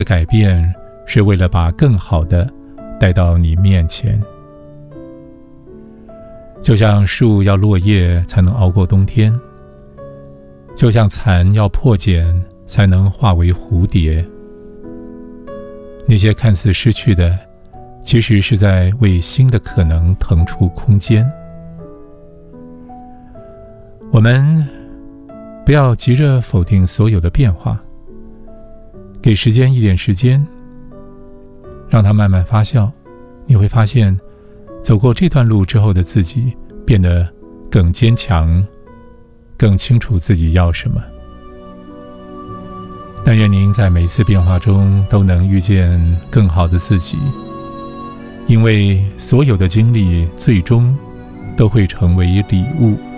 改变是为了把更好的带到你面前。就像树要落叶才能熬过冬天，就像蚕要破茧才能化为蝴蝶。那些看似失去的，其实是在为新的可能腾出空间。我们不要急着否定所有的变化，给时间一点时间，让它慢慢发酵。你会发现，走过这段路之后的自己变得更坚强，更清楚自己要什么。但愿您在每一次变化中都能遇见更好的自己，因为所有的经历最终都会成为礼物。